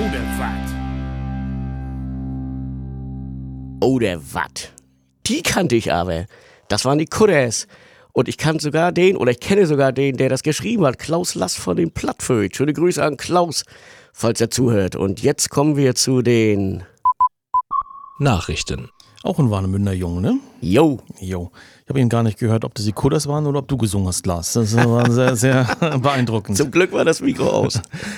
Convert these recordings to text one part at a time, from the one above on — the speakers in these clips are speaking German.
Oder wat? Oder wat? Die kannte ich aber. Das waren die Kudders. Und ich kenne sogar den, der das geschrieben hat. Klaus Lass von den Plattvögel. Schöne Grüße an Klaus, falls er zuhört. Und jetzt kommen wir zu den Nachrichten. Auch ein Warnemünder Jung, ne? Jo. Ich habe ihn gar nicht gehört, ob das die Kudders waren oder ob du gesungen hast, Lars. Das war sehr, sehr beeindruckend. Zum Glück war das Mikro aus.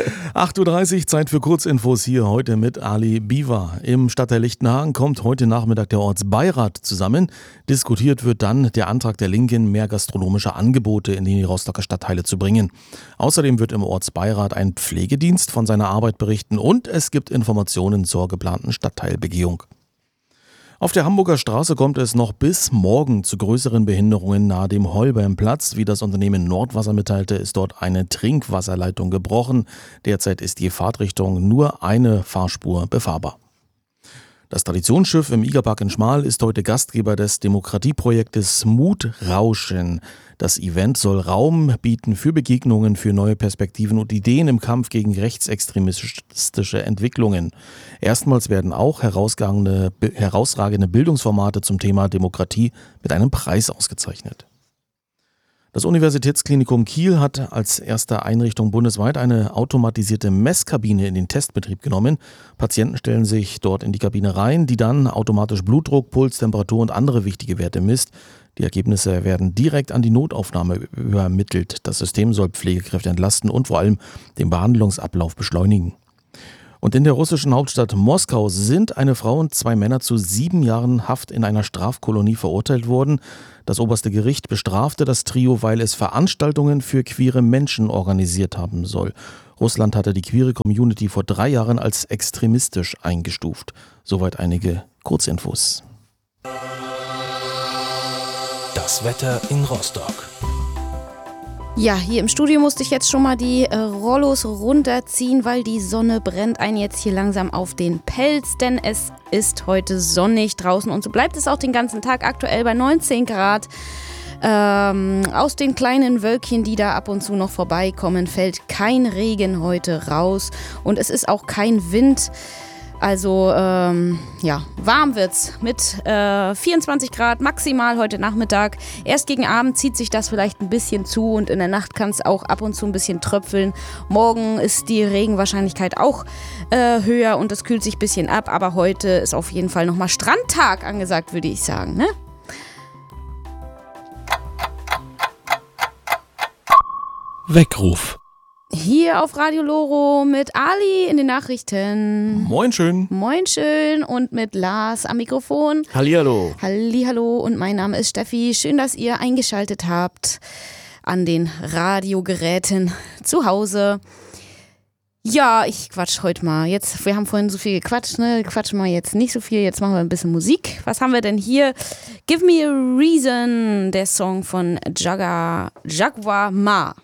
8.30 Uhr, Zeit für Kurzinfos hier heute mit Ali Biwa. Im Stadtteil Lichtenhagen kommt heute Nachmittag der Ortsbeirat zusammen. Diskutiert wird dann der Antrag der Linken, mehr gastronomische Angebote in die Rostocker Stadtteile zu bringen. Außerdem wird im Ortsbeirat ein Pflegedienst von seiner Arbeit berichten und es gibt Informationen zur geplanten Stadtteilbegehung. Auf der Hamburger Straße kommt es noch bis morgen zu größeren Behinderungen nahe dem Holbeinplatz. Wie das Unternehmen Nordwasser mitteilte, ist dort eine Trinkwasserleitung gebrochen. Derzeit ist je Fahrtrichtung nur eine Fahrspur befahrbar. Das Traditionsschiff im Igerpark in Schmal ist heute Gastgeber des Demokratieprojektes Mutrauschen. Das Event soll Raum bieten für Begegnungen, für neue Perspektiven und Ideen im Kampf gegen rechtsextremistische Entwicklungen. Erstmals werden auch herausragende Bildungsformate zum Thema Demokratie mit einem Preis ausgezeichnet. Das Universitätsklinikum Kiel hat als erste Einrichtung bundesweit eine automatisierte Messkabine in den Testbetrieb genommen. Patienten stellen sich dort in die Kabine rein, die dann automatisch Blutdruck, Puls, Temperatur und andere wichtige Werte misst. Die Ergebnisse werden direkt an die Notaufnahme übermittelt. Das System soll Pflegekräfte entlasten und vor allem den Behandlungsablauf beschleunigen. Und in der russischen Hauptstadt Moskau sind eine Frau und 2 Männer zu 7 Jahren Haft in einer Strafkolonie verurteilt worden. Das oberste Gericht bestrafte das Trio, weil es Veranstaltungen für queere Menschen organisiert haben soll. Russland hatte die queere Community vor 3 Jahren als extremistisch eingestuft. Soweit einige Kurzinfos. Das Wetter in Rostock. Ja, hier im Studio musste ich jetzt schon mal die Rollos runterziehen, weil die Sonne brennt einen jetzt hier langsam auf den Pelz, denn es ist heute sonnig draußen und so bleibt es auch den ganzen Tag, aktuell bei 19 Grad. Aus den kleinen Wölkchen, die da ab und zu noch vorbeikommen, fällt kein Regen heute raus und es ist auch kein Wind. Also, warm wird's mit 24 Grad maximal heute Nachmittag. Erst gegen Abend zieht sich das vielleicht ein bisschen zu und in der Nacht kann es auch ab und zu ein bisschen tröpfeln. Morgen ist die Regenwahrscheinlichkeit auch höher und es kühlt sich ein bisschen ab. Aber heute ist auf jeden Fall nochmal Strandtag angesagt, würde ich sagen, ne? Weckruf. Hier auf Radio Loro mit Ali in den Nachrichten. Moin schön. Moin schön und mit Lars am Mikrofon. Hallihallo. Hallihallo und mein Name ist Steffi. Schön, dass ihr eingeschaltet habt an den Radiogeräten zu Hause. Ja, ich quatsch heute mal. Wir haben vorhin so viel gequatscht, ne? Quatschen wir jetzt nicht so viel. Jetzt machen wir ein bisschen Musik. Was haben wir denn hier? Give Me a Reason, der Song von Jaguar Ma.